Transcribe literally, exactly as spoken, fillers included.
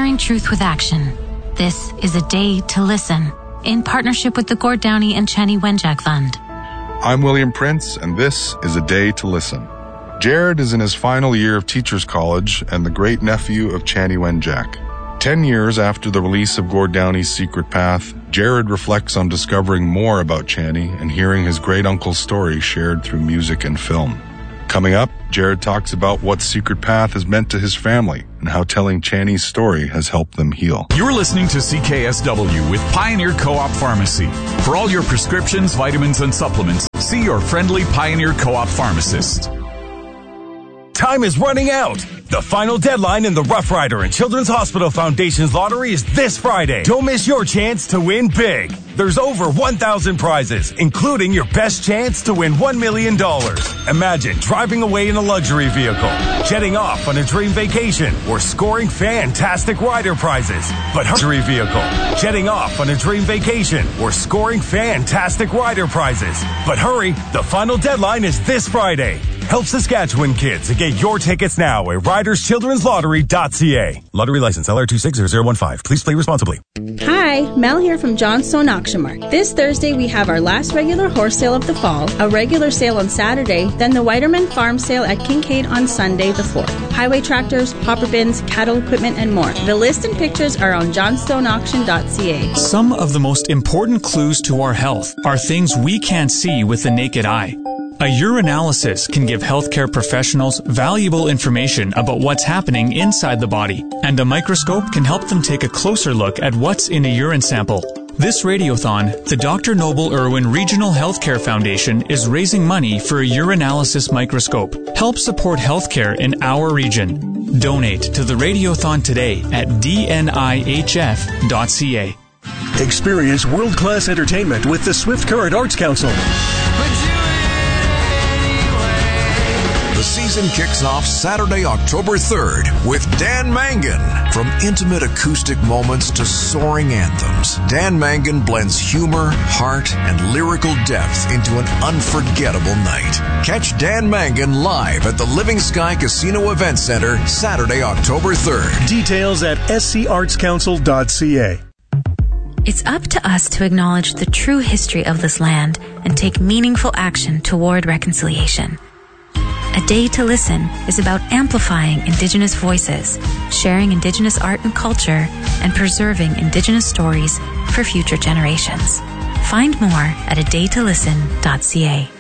Pairing truth with action. This is A Day to Listen, in partnership with the Gord Downie and Chanie Wenjack Fund. I'm William Prince, and this is A Day to Listen. Jared is in his final year of Teachers College and the great-nephew of Chanie Wenjack. Ten years after the release of Gord Downie's Secret Path, Jared reflects on discovering more about Chanie and hearing his great-uncle's story shared through music and film. Coming up, Jared talks about what Secret Path has meant to his family and how telling Chanie's story has helped them heal. You're listening to C K S W with Pioneer Co-op Pharmacy. For all your prescriptions, vitamins, and supplements, see your friendly Pioneer Co-op pharmacist. Time is running out. The final deadline in the Rough Rider and Children's Hospital Foundation's lottery is this Friday. Don't miss your chance to win big. There's over one thousand prizes, including your best chance to win one million dollars. Imagine driving away in a luxury vehicle, jetting off on a dream vacation, or scoring fantastic rider prizes. But luxury vehicle, jetting off on a dream vacation, or scoring fantastic rider prizes. But hurry, the final deadline is this Friday. Help Saskatchewan kids and get your tickets now at riders children's lottery dot c a. Lottery license L R two six zero zero one five. Please play responsibly. Hi, Mel here from Johnstone Auction Mart. This Thursday we have our last regular horse sale of the fall, a regular sale on Saturday, then the Whiterman Farm Sale at Kincaid on Sunday the fourth. Highway tractors, hopper bins, cattle equipment, and more. The list and pictures are on johnstone auction dot c a. Some of the most important clues to our health are things we can't see with the naked eye. A urinalysis can give healthcare professionals valuable information about what's happening inside the body, and a microscope can help them take a closer look at what's in a urine sample. This radiothon, the Doctor Noble Irwin Regional Healthcare Foundation is raising money for a urinalysis microscope. Help support healthcare in our region. Donate to the radiothon today at d n i h f dot c a. Experience world-class entertainment with the Swift Current Arts Council. The season kicks off Saturday, October third with Dan Mangan. From intimate acoustic moments to soaring anthems, Dan Mangan blends humor, heart, and lyrical depth into an unforgettable night. Catch Dan Mangan live at the Living Sky Casino Event Center Saturday, October third. Details at s c arts council dot c a. It's up to us to acknowledge the true history of this land and take meaningful action toward reconciliation. A Day to Listen is about amplifying Indigenous voices, sharing Indigenous art and culture, and preserving Indigenous stories for future generations. Find more at a day to listen dot c a.